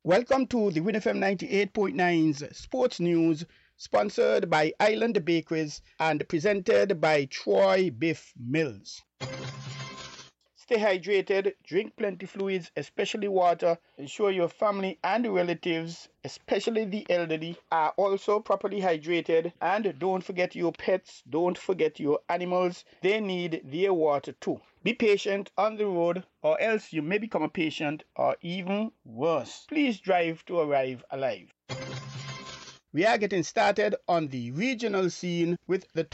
Welcome to the Win FM 98.9's Sports News, sponsored by Island Bakeries and presented by Troy Biff Mills. Stay hydrated, drink plenty fluids, especially water. Ensure your family and relatives, especially the elderly, are also properly hydrated. And don't forget your pets, don't forget your animals. They need their water too. Be patient on the road, or else you may become a patient, or even worse. Please drive to arrive alive. We are getting started on the regional scene with the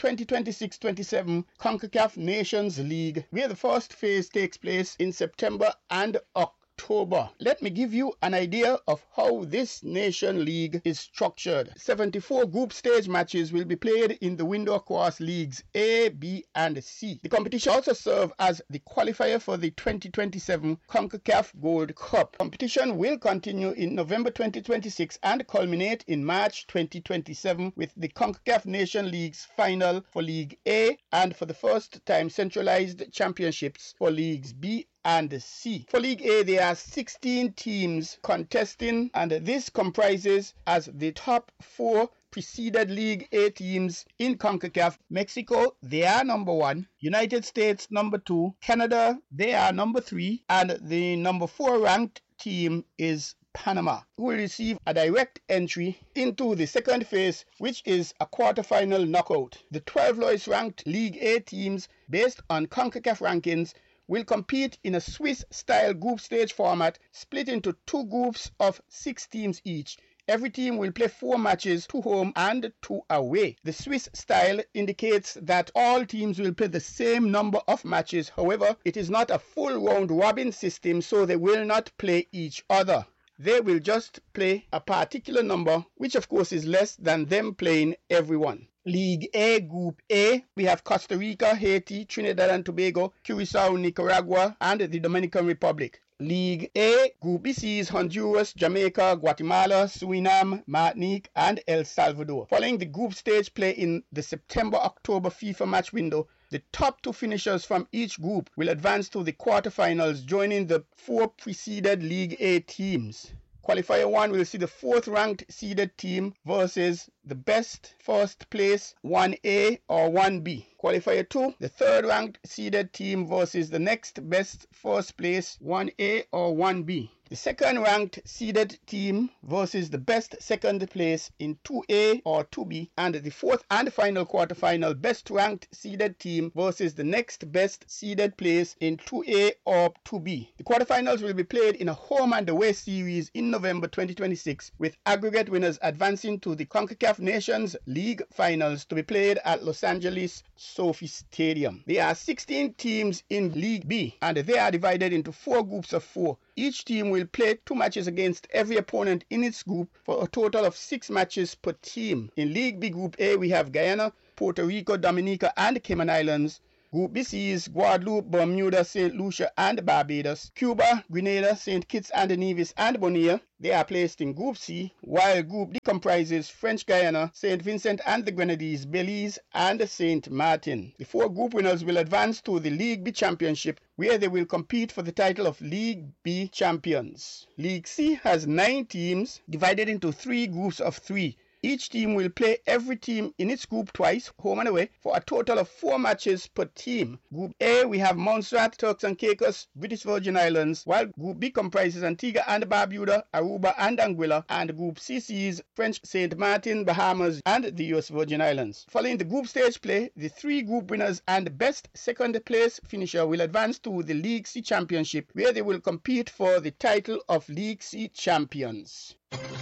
2026-27 CONCACAF Nations League, where the first phase takes place in September and October. Let me give you an idea of how this Nation League is structured. 74 group stage matches will be played in the window across leagues A, B, and C. The competition also serves as the qualifier for the 2027 CONCACAF Gold Cup. Competition will continue in November 2026 and culminate in March 2027 with the CONCACAF Nation League's final for League A and for the first time centralized championships for Leagues B and C. For League A, there are 16 teams contesting, and this comprises as the top 4 preceded League A teams in CONCACAF. Mexico, they are number 1. United States, number 2. Canada, they are number 3. And the number 4 ranked team is Panama, who will receive a direct entry into the second phase, which is a quarterfinal knockout. The 12 lowest ranked League A teams, based on CONCACAF rankings, will compete in a Swiss-style group stage format split into 2 groups of 6 teams each. Every team will play 4 matches, 2 home and 2 away. The Swiss style indicates that all teams will play the same number of matches. However, it is not a full round-robin system, so they will not play each other. They will just play a particular number, which of course is less than them playing everyone. League A, Group A, we have Costa Rica, Haiti, Trinidad and Tobago, Curacao, Nicaragua, and the Dominican Republic. League A, Group B sees Honduras, Jamaica, Guatemala, Suriname, Martinique, and El Salvador. Following the group stage play in the September-October FIFA match window, the top 2 finishers from each group will advance to the quarterfinals, joining the 4 preceded League A teams. Qualifier 1 will see the 4th ranked seeded team versus the best first place 1A or 1B. Qualifier 2, the 3rd ranked seeded team versus the next best first place 1A or 1B. The 2nd ranked seeded team versus the best second place in 2A or 2B, and the 4th and final quarterfinal best ranked seeded team versus the next best seeded place in 2A or 2B. The quarterfinals will be played in a home and away series in November 2026, with aggregate winners advancing to the CONCACAF Nations League finals to be played at Los Angeles Sophie Stadium. There are 16 teams in League B, and they are divided into 4 groups of 4. Each team will play 2 matches against every opponent in its group for a total of 6 matches per team. In League B Group A, we have Guyana, Puerto Rico, Dominica, and Cayman Islands. Group B sees Guadeloupe, Bermuda, St. Lucia, and Barbados. Cuba, Grenada, St. Kitts and Nevis, and Bonaire. They are placed in Group C, while Group D comprises French Guiana, St. Vincent and the Grenadines, Belize, and St. Martin. The 4 group winners will advance to the League B Championship, where they will compete for the title of League B champions. League C has 9 teams divided into 3 groups of 3. Each team will play every team in its group twice, home and away, for a total of 4 matches per team. Group A, we have Montserrat, Turks and Caicos, British Virgin Islands, while Group B comprises Antigua and Barbuda, Aruba and Anguilla, and Group C sees French St. Martin, Bahamas, and the US Virgin Islands. Following the group stage play, the 3 group winners and best second place finisher will advance to the League C Championship, where they will compete for the title of League C champions.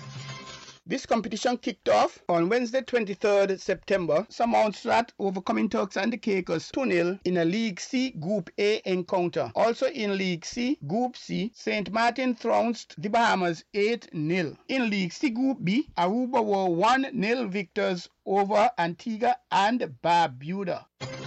This competition kicked off on Wednesday, 23rd September. Montserrat overcoming Turks and the Caicos 2-0 in a League C Group A encounter. Also in League C Group C, St. Martin trounced the Bahamas 8-0. In League C Group B, Aruba were 1-0 victors over Antigua and Barbuda.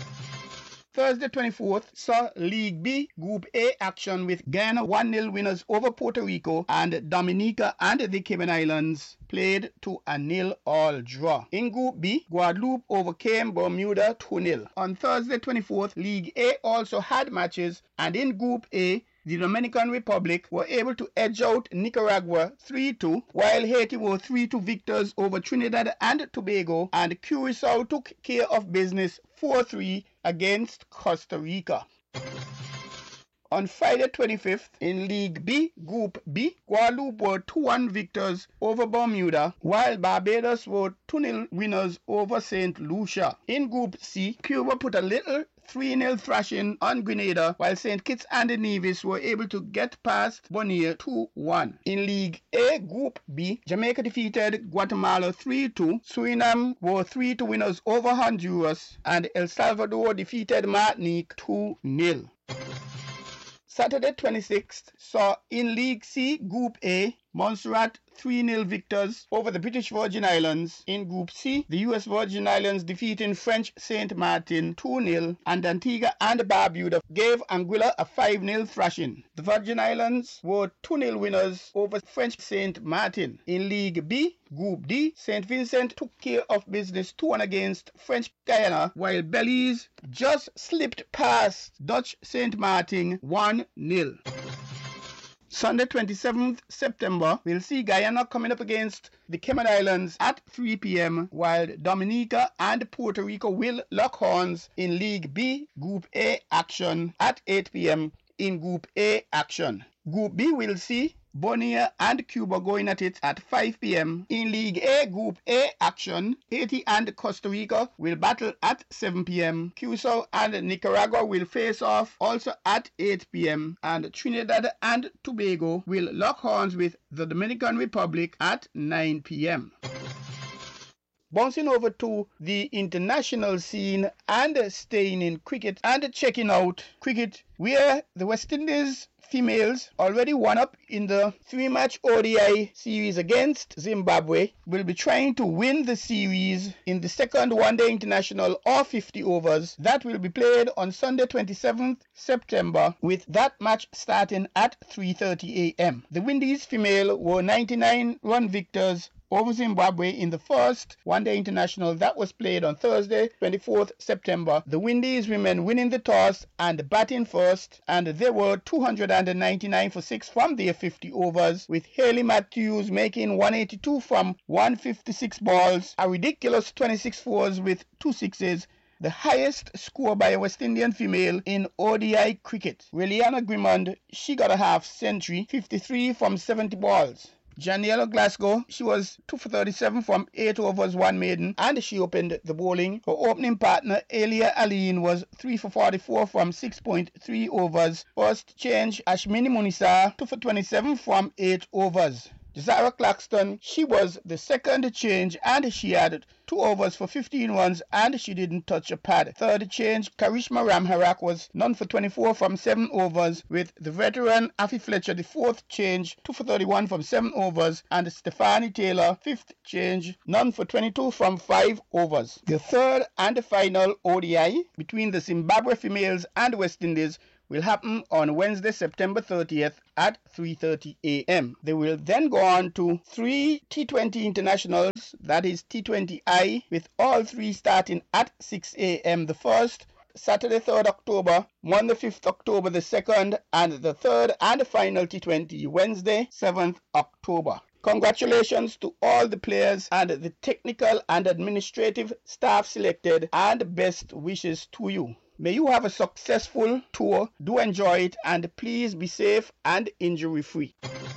Thursday 24th saw League B Group A action with Guyana 1-0 winners over Puerto Rico, and Dominica and the Cayman Islands played to a 0-0 draw. In Group B, Guadeloupe overcame Bermuda 2-0. On Thursday 24th, League A also had matches, and in Group A, the Dominican Republic were able to edge out Nicaragua 3-2, while Haiti were 3-2 victors over Trinidad and Tobago, and Curacao took care of business 4-3 against Costa Rica. On Friday 25th, in League B, Group B, Guadeloupe were 2-1 victors over Bermuda, while Barbados were 2-0 winners over St. Lucia. In Group C, Cuba put a little 3-0 thrashing on Grenada, while St. Kitts and Nevis were able to get past Bonaire 2-1. In League A, Group B, Jamaica defeated Guatemala 3-2, Suriname were 3-2 winners over Honduras, and El Salvador defeated Martinique 2-0. Saturday 26th saw in League C, Group A, Montserrat 3-0 victors over the British Virgin Islands. In Group C, the U.S. Virgin Islands defeating French Saint Martin 2-0, and Antigua and Barbuda gave Anguilla a 5-0 thrashing. The Virgin Islands were 2-0 winners over French Saint Martin. In League B, Group D, St. Vincent took care of business 2-1 against French Guyana, while Belize just slipped past Dutch Saint Martin 1-0. Sunday 27th September, we'll see Guyana coming up against the Cayman Islands at 3 p.m., while Dominica and Puerto Rico will lock horns in League B, Group A action at 8 p.m. in Group A action. Group B will see Bonaire and Cuba going at it at 5 p.m. In League A, Group A action, Haiti and Costa Rica will battle at 7 p.m. Curacao and Nicaragua will face off also at 8 p.m. and Trinidad and Tobago will lock horns with the Dominican Republic at 9 p.m. Bouncing over to the international scene and staying in cricket and checking out cricket, where the West Indies females already won up in the 3-match ODI series against Zimbabwe, will be trying to win the series in the second one-day international or 50 overs that will be played on Sunday 27th September, with that match starting at 3:30 a.m. The Windies female were 99-run victors over Zimbabwe in the first one-day international that was played on Thursday, 24th September. The Windies women winning the toss and batting first, and they were 299 for 6 from their 50 overs, with Hayley Matthews making 182 from 156 balls, a ridiculous 26 fours with 2 sixes, the highest score by a West Indian female in ODI cricket. Reliana Grimond, she got a half century, 53 from 70 balls. Janiela Glasgow, she was 2 for 37 from 8 overs, 1 maiden, and she opened the bowling. Her opening partner, Elia Aline, was 3 for 44 from 6.3 overs. First change, Ashmini Munisa, 2 for 27 from 8 overs. Jazara Claxton, she was the second change and she had 2 overs for 15 runs and she didn't touch a pad. Third change, Karishma Ramharak was none for 24 from 7 overs, with the veteran Afi Fletcher the fourth change, 2 for 31 from 7 overs, and Stephanie Taylor, fifth change, none for 22 from 5 overs. The third and final ODI between the Zimbabwe females and West Indies will happen on Wednesday, September 30th at 3:30 a.m. They will then go on to 3 T20 internationals, that is T20I, with all 3 starting at 6 a.m. the first, Saturday 3rd October, Monday 5th October the second, and the third and final T20 Wednesday 7th October. Congratulations to all the players and the technical and administrative staff selected, and best wishes to you. May you have a successful tour, do enjoy it, and please be safe and injury-free.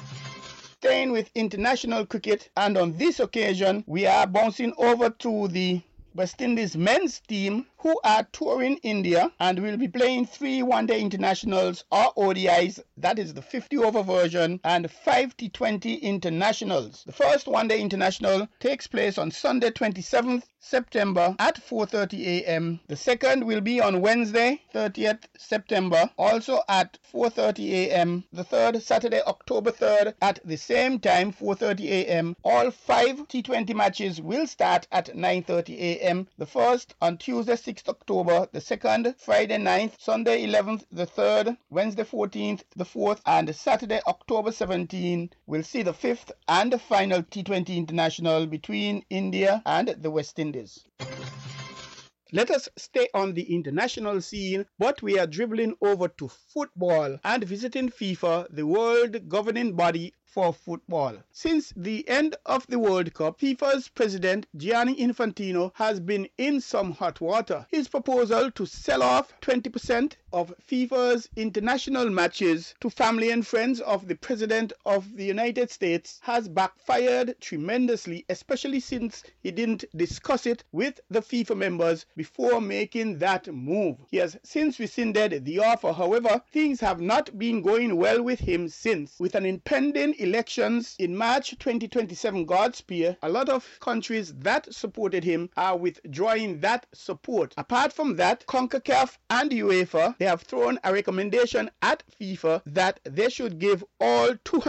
Staying with international cricket, and on this occasion, we are bouncing over to the West Indies men's team, who are touring India and will be playing 3 one-day internationals or ODIs, that is the 50-over version, and 5 T20 internationals. The first one-day international takes place on Sunday 27th September at 4:30 a.m. The second will be on Wednesday 30th September, also at 4:30 a.m. The third, Saturday October 3rd, at the same time, 4:30 a.m. All 5 T20 matches will start at 9:30 a.m. The first on Tuesday 6th October, the second Friday 9th, Sunday 11th, the third Wednesday 14th, the fourth, and Saturday October 17th will see the fifth and final T20 international between India and the West Indies. Let us stay on the international scene, but we are dribbling over to football and visiting FIFA, the world governing body for football. Since the end of the World Cup, FIFA's president Gianni Infantino has been in some hot water. His proposal to sell off 20% of FIFA's international matches to family and friends of the President of the United States has backfired tremendously, especially since he didn't discuss it with the FIFA members before making that move. He has since rescinded the offer. However, things have not been going well with him since. With an impending elections in March 2027 God's spear, a lot of countries that supported him are withdrawing that support. Apart from that, CONCACAF and UEFA, they have thrown a recommendation at FIFA that they should give all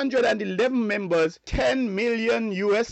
211 members $10 million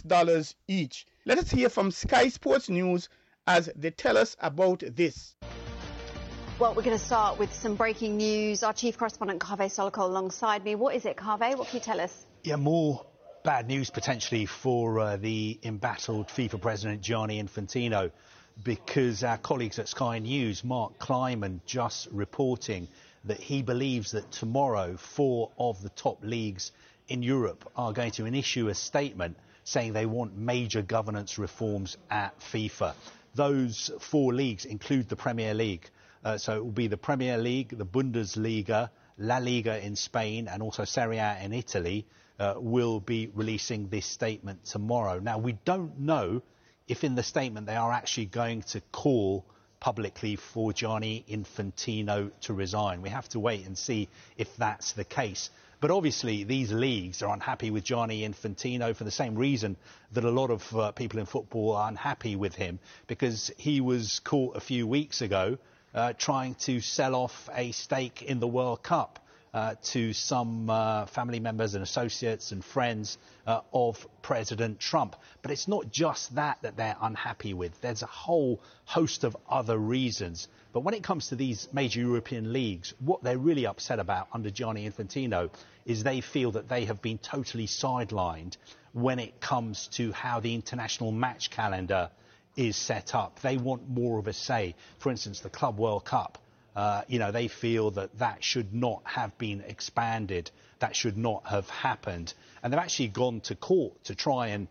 each. Let us hear from Sky Sports News as they tell us about this. Well, we're going to start with some breaking news. Our chief correspondent, Kaveh Solokol, alongside me. What is it, Kaveh? What can you tell us? Yeah, more bad news potentially for the embattled FIFA president Gianni Infantino, because our colleagues at Sky News, Mark Kleiman, just reporting that he believes that tomorrow 4 of the top leagues in Europe are going to issue a statement saying they want major governance reforms at FIFA. Those 4 leagues include the Premier League. So it will be the Premier League, the Bundesliga, La Liga in Spain and also Serie A in Italy will be releasing this statement tomorrow. Now, we don't know if in the statement they are actually going to call publicly for Gianni Infantino to resign. We have to wait and see if that's the case. But obviously these leagues are unhappy with Gianni Infantino for the same reason that a lot of people in football are unhappy with him, because he was caught a few weeks ago trying to sell off a stake in the World Cup to some family members and associates and friends of President Trump. But it's not just that they're unhappy with. There's a whole host of other reasons. But when it comes to these major European leagues, what they're really upset about under Gianni Infantino is they feel that they have been totally sidelined when it comes to how the international match calendar is set up. They want more of a say. For instance, the Club World Cup. They feel that should not have been expanded, that should not have happened. And they've actually gone to court to try and,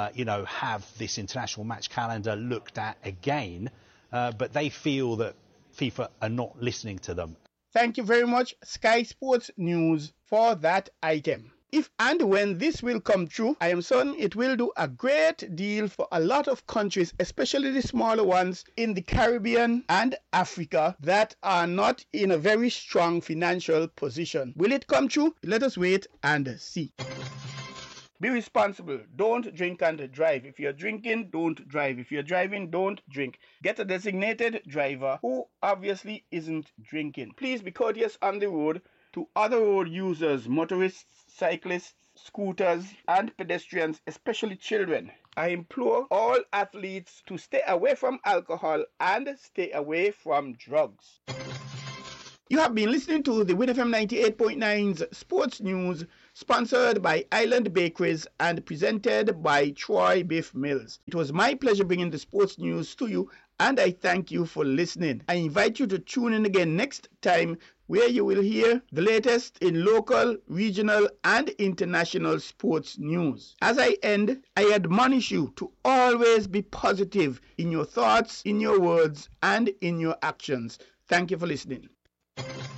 have this international match calendar looked at again. But they feel that FIFA are not listening to them. Thank you very much, Sky Sports News, for that item. If and when this will come true, I am certain it will do a great deal for a lot of countries, especially the smaller ones in the Caribbean and Africa that are not in a very strong financial position. Will it come true? Let us wait and see. Be responsible. Don't drink and drive. If you're drinking, don't drive. If you're driving, don't drink. Get a designated driver who obviously isn't drinking. Please be courteous on the road to other road users, motorists, cyclists, scooters, and pedestrians, especially children. I implore all athletes to stay away from alcohol and stay away from drugs. You have been listening to the Win FM 98.9's Sports News, sponsored by Island Bakeries and presented by Troy Biff Mills. It was my pleasure bringing the sports news to you, and I thank you for listening. I invite you to tune in again next time, where you will hear the latest in local, regional, and international sports news. As I end, I admonish you to always be positive in your thoughts, in your words, and in your actions. Thank you for listening.